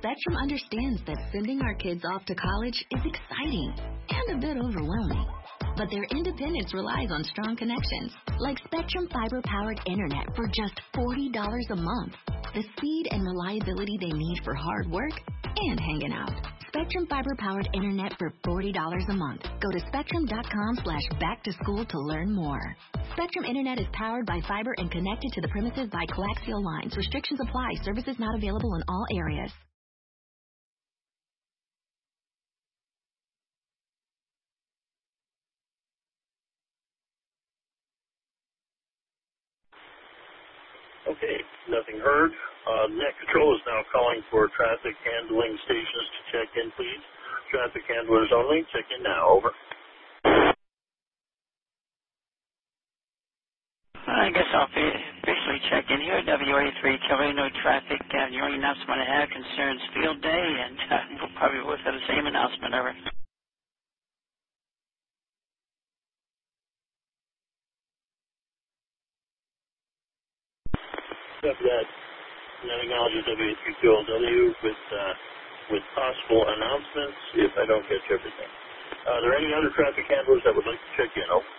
Spectrum understands that sending our kids off to college is exciting and a bit overwhelming. But their independence relies on strong connections, like Spectrum fiber-powered internet for just $40 a month. The speed and reliability they need for hard work and hanging out. Spectrum fiber-powered internet for $40 a month. Go to spectrum.com/back-to-school to learn more. Spectrum internet is powered by fiber and connected to the premises by coaxial lines. Restrictions apply. Services not available in all areas. Okay, nothing heard. Net Control is now calling for traffic handling stations to check in, please. Traffic handlers only. Check in now. Over. I guess I'll officially check in here. WA3 Killer, no traffic. The only announcement I have concerns field day, and we'll probably both have the same announcement. Over. After that, that acknowledges WA3 QLW with possible announcements if I don't catch everything. Are there any other traffic handlers that would like to check in? Over.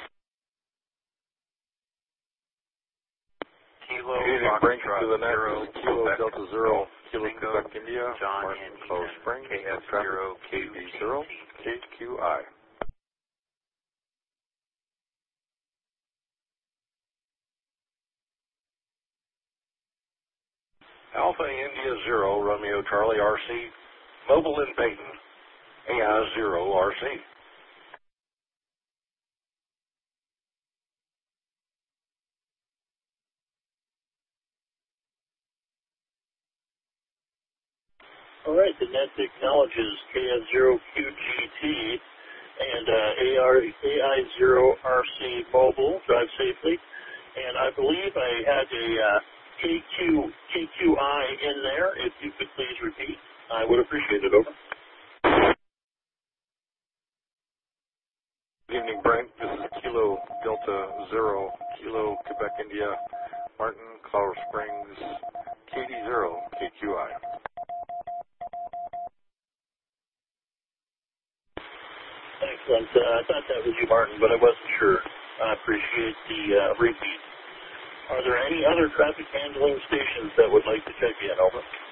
Kilo, Brink to the net, Kilo Delta Zero, Kilo Quebec India, Martin Colorado Springs, KF0, KD0, KQI. Alpha India 0, Romeo Charlie RC, Mobile in Payton, AI 0 RC. All right, the net acknowledges KF0QGT and AI0RC Mobile. Drive safely. And I believe I had a KQI in there. If you could please repeat, I would appreciate it. Over. Good evening, Brent. This is Kilo Delta Zero, Kilo Quebec India, Martin Colorado Springs, KD0, KQI. Excellent. I thought that was you, Martin, but I wasn't sure. I appreciate the repeat. Are there any other traffic handling stations that would like to check in? Over.